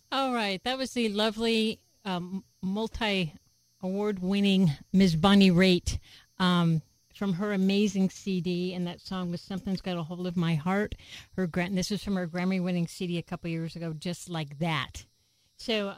All right, that was the lovely multi-award-winning Ms. Bonnie Raitt from her amazing CD, and that song was "Something's Got a Hold of My Heart." This was from her Grammy-winning CD a couple years ago, just like that. So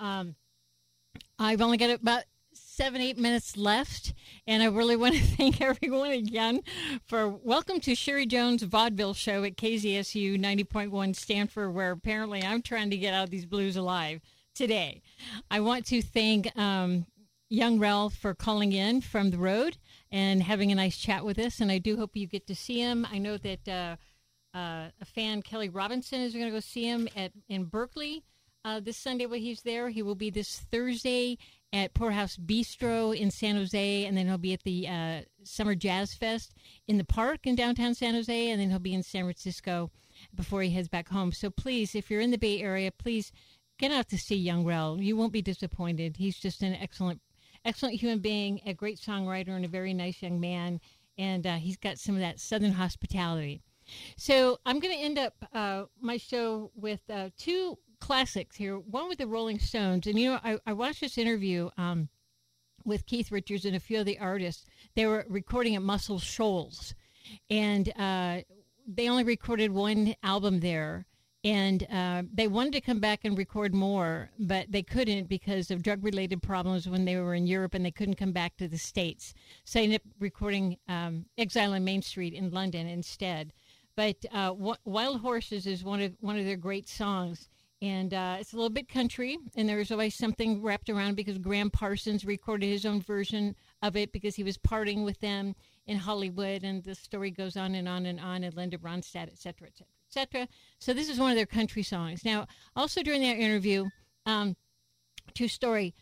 I've only got about 7-8 minutes left, and I really want to thank everyone again for welcome to Sherry Jones Vaudeville Show at KZSU 90.1 Stanford, where apparently I'm trying to get out of these blues alive today. I want to thank Young Rel for calling in from the road and having a nice chat with us, and I do hope you get to see him. I know that a fan, Kelly Robinson, is going to go see him in Berkeley this Sunday when he's there. He will be this Thursday at Poorhouse Bistro in San Jose, and then he'll be at the Summer Jazz Fest in the park in downtown San Jose, and then he'll be in San Francisco before he heads back home. So please, if you're in the Bay Area, please get out to see Young Rel. You won't be disappointed. He's just an excellent human being, a great songwriter, and a very nice young man, and he's got some of that Southern hospitality. So I'm going to end up my show with two classics here, one with the Rolling Stones. And, I watched this interview with Keith Richards and a few of the artists. They were recording at Muscle Shoals, and they only recorded one album there. And they wanted to come back and record more, but they couldn't because of drug-related problems when they were in Europe, and they couldn't come back to the States. So they ended up recording Exile on Main Street in London instead. But Wild Horses is one of their great songs. And it's a little bit country, and there's always something wrapped around because Graham Parsons recorded his own version of it because he was partying with them in Hollywood, and the story goes on and on and on, and Linda Ronstadt, et cetera, et cetera, et cetera. So this is one of their country songs. Now, also during that interview, true story,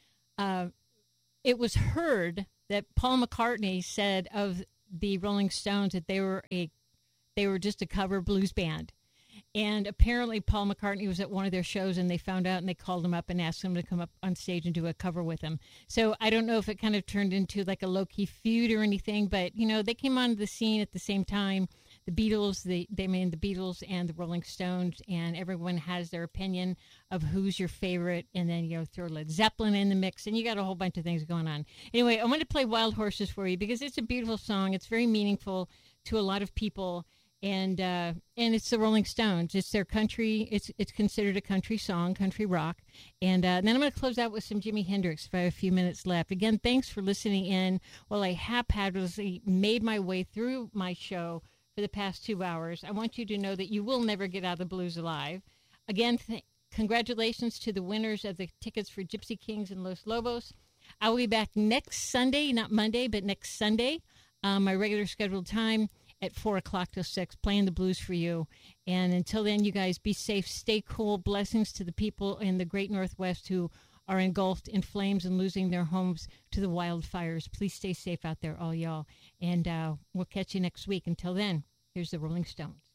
it was heard that Paul McCartney said of the Rolling Stones that they were just a cover blues band. And apparently Paul McCartney was at one of their shows, and they found out, and they called him up and asked him to come up on stage and do a cover with him. So I don't know if it kind of turned into like a low-key feud or anything, but, they came onto the scene at the same time. The Beatles, the Beatles and the Rolling Stones, and everyone has their opinion of who's your favorite, and then, throw Led Zeppelin in the mix, and you got a whole bunch of things going on. Anyway, I want to play Wild Horses for you because it's a beautiful song. It's very meaningful to a lot of people. And it's the Rolling Stones. It's their country. It's considered a country song, country rock. And then I'm going to close out with some Jimi Hendrix if I have a few minutes left. Again, thanks for listening in while I haphazardly made my way through my show for the past 2 hours. I want you to know that you will never get out of the blues alive. Again, congratulations to the winners of the tickets for Gypsy Kings and Los Lobos. I will be back next Sunday, not Monday, but next Sunday, my regular scheduled time, at 4 o'clock till 6, playing the blues for you. And until then, you guys be safe, stay cool. Blessings to the people in the great Northwest who are engulfed in flames and losing their homes to the wildfires. Please stay safe out there, all y'all. And we'll catch you next week. Until then, here's the Rolling Stones.